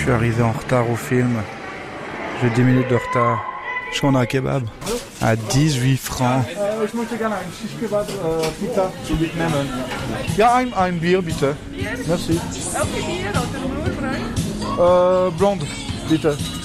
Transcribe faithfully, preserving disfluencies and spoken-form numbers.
suis arrivé en retard au film. J'ai dix minutes de retard. Je suis en un kebab. À dix-huit francs. Uh, ich möchte gerne einen Shish-Kebab uh, Pita mitnehmen. Ja, ein, ein Bier, bitte. Merci. Elke Bier oder nur Brei? Uh, blonde, bitte.